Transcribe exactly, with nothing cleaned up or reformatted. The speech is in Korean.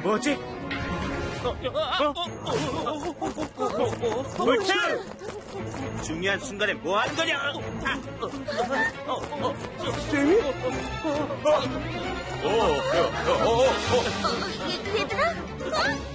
뭐지? 볼트! 중요한 순간에 뭐 하는 거냐? 쌤이? 어, 어, 어, 어, 어. 얘들아?